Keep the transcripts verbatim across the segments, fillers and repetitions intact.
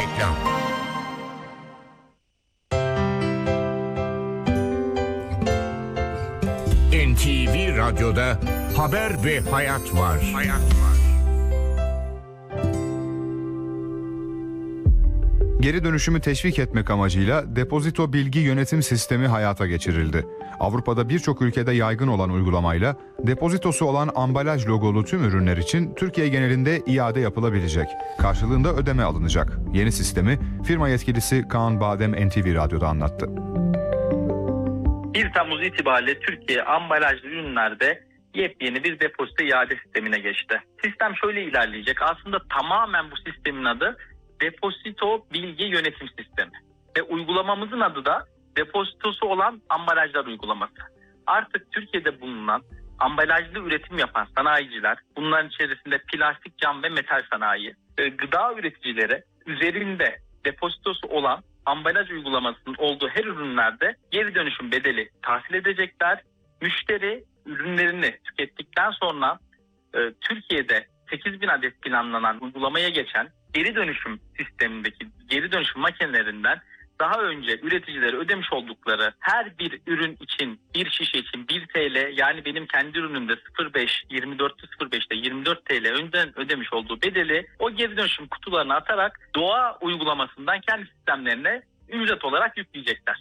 Reklam. N T V Radyo'da haber ve hayat var. Hayat var. Geri dönüşümü teşvik etmek amacıyla depozito bilgi yönetim sistemi hayata geçirildi. Avrupa'da birçok ülkede yaygın olan uygulamayla depozitosu olan ambalaj logolu tüm ürünler için Türkiye genelinde iade yapılabilecek. Karşılığında ödeme alınacak. Yeni sistemi firma yetkilisi Kaan Badem N T V Radyo'da anlattı. bir Temmuz itibariyle Türkiye ambalajlı ürünlerde yepyeni bir depozito iade sistemine geçti. Sistem şöyle ilerleyecek. Aslında tamamen bu sistemin adı Depozito Bilgi Yönetim Sistemi. Ve uygulamamızın adı da depozitosu olan ambalajlar uygulaması. Artık Türkiye'de bulunan ambalajlı üretim yapan sanayiciler, bunların içerisinde plastik, cam ve metal sanayi, gıda üreticileri üzerinde depozitosu olan ambalaj uygulamasının olduğu her ürünlerde geri dönüşüm bedeli tahsil edecekler. Müşteri ürünlerini tükettikten sonra e, Türkiye'de sekiz bin adet planlanan uygulamaya geçen geri dönüşüm sistemindeki geri dönüşüm makinelerinden daha önce üreticilere ödemiş oldukları her bir ürün için, bir şişe için bir TL, yani benim kendi ürünümde sıfır beş yirmi dört sıfır beşte yirmi dört TL önden ödemiş olduğu bedeli o geri dönüşüm kutularına atarak doğa uygulamasından kendi sistemlerine ücret olarak yükleyecekler.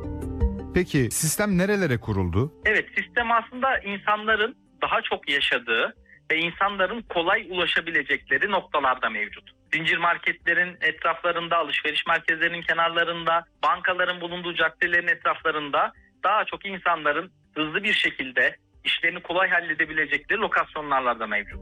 Peki sistem nerelere kuruldu? Evet, sistem aslında insanların daha çok yaşadığı ve insanların kolay ulaşabilecekleri noktalarda mevcut. Zincir marketlerin etraflarında, alışveriş merkezlerinin kenarlarında, bankaların bulunduğu caddelerin etraflarında daha çok insanların hızlı bir şekilde işlerini kolay halledebilecekleri lokasyonlarda mevcut.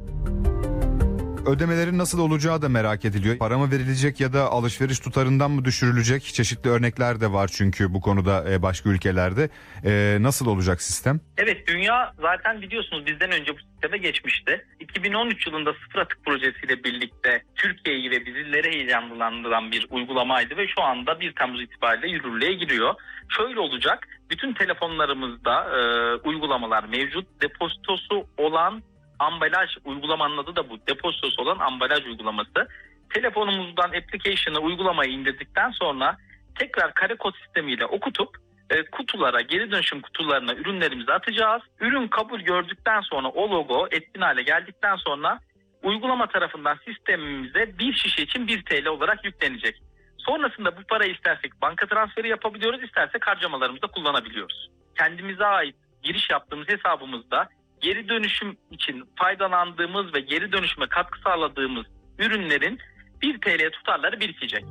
Ödemelerin nasıl olacağı da merak ediliyor. Para mı verilecek ya da alışveriş tutarından mı düşürülecek? Çeşitli örnekler de var çünkü bu konuda başka ülkelerde. Ee, nasıl olacak sistem? Evet, dünya zaten biliyorsunuz bizden önce bu sisteme geçmişti. iki bin on üç yılında Sıfır Atık projesiyle birlikte Türkiye'yi ve bizleri heyecanlandıran bir uygulamaydı ve şu anda bir Temmuz itibariyle yürürlüğe giriyor. Şöyle olacak, bütün telefonlarımızda e, uygulamalar mevcut. Depozitosu olan ambalaj uygulamanın adı da bu. Depozitosu olan ambalaj uygulaması. Telefonumuzdan application'ı, uygulamayı indirdikten sonra tekrar kare kod sistemiyle okutup e, kutulara, geri dönüşüm kutularına ürünlerimizi atacağız. Ürün kabul gördükten sonra o logo etkin hale geldikten sonra uygulama tarafından sistemimize bir şişe için bir TL olarak yüklenecek. Sonrasında bu parayı istersek banka transferi yapabiliyoruz, istersek harcamalarımızda kullanabiliyoruz. Kendimize ait giriş yaptığımız hesabımızda geri dönüşüm için faydalandığımız ve geri dönüşüme katkı sağladığımız ürünlerin bir TL tutarları birikecek.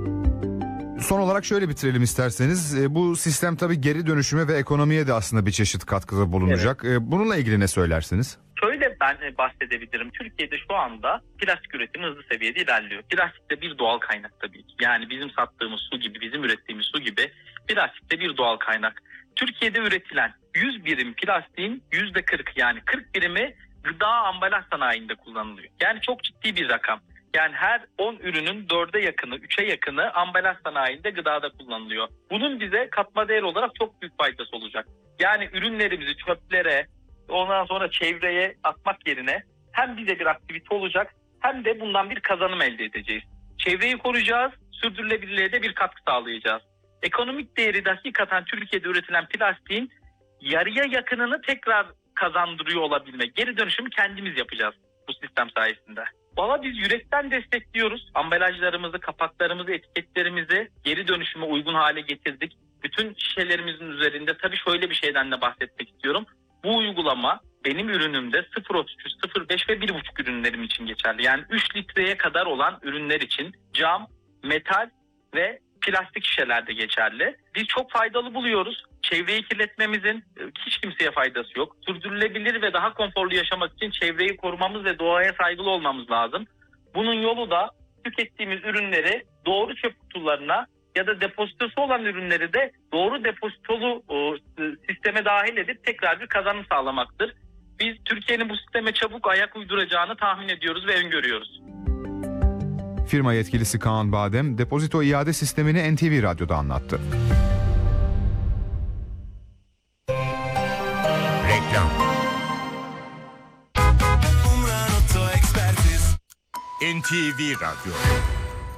Son olarak şöyle bitirelim isterseniz. Bu sistem tabii geri dönüşüme ve ekonomiye de aslında bir çeşit katkıda bulunacak. Evet. Bununla ilgili ne söylersiniz? Şöyle ben bahsedebilirim. Türkiye'de şu anda plastik üretimi hızlı seviyede ilerliyor. Plastik de bir doğal kaynak tabii ki. Yani bizim sattığımız su gibi, bizim ürettiğimiz su gibi plastik de bir doğal kaynak. Türkiye'de üretilen yüz birim plastiğin yüzde kırk, yani kırk birimi gıda ambalaj sanayinde kullanılıyor. Yani çok ciddi bir rakam. Yani her on ürünün dörde yakını, üçe yakını ambalaj sanayinde, gıdada kullanılıyor. Bunun bize katma değer olarak çok büyük faydası olacak. Yani ürünlerimizi çöplere, ondan sonra çevreye atmak yerine hem bize bir aktivite olacak hem de bundan bir kazanım elde edeceğiz. Çevreyi koruyacağız, sürdürülebilirliğe de bir katkı sağlayacağız. Ekonomik değeri de hakikaten Türkiye'de üretilen plastiğin yarıya yakınını tekrar kazandırıyor olabilmek. Geri dönüşümü kendimiz yapacağız bu sistem sayesinde. Valla biz yürekten destekliyoruz. Ambalajlarımızı, kapaklarımızı, etiketlerimizi geri dönüşüme uygun hale getirdik. Bütün şişelerimizin üzerinde tabii şöyle bir şeyden de bahsetmek istiyorum. Bu uygulama benim ürünümde sıfır otuz üç, sıfır beş ve bir buçuk ürünlerim için geçerli. Yani üç litreye kadar olan ürünler için cam, metal ve plastik şişelerde geçerli. Biz çok faydalı buluyoruz. Çevreyi kirletmemizin hiç kimseye faydası yok. Sürdürülebilir ve daha konforlu yaşamak için çevreyi korumamız ve doğaya saygılı olmamız lazım. Bunun yolu da tükettiğimiz ürünleri doğru çöp kutularına ya da depozitosu olan ürünleri de doğru depozitolu o, sisteme dahil edip tekrar bir kazanım sağlamaktır. Biz Türkiye'nin bu sisteme çabuk ayak uyduracağını tahmin ediyoruz ve öngörüyoruz. Firma yetkilisi Kaan Badem, depozito iade sistemini N T V Radyo'da anlattı. Reklam. N T V Radyo.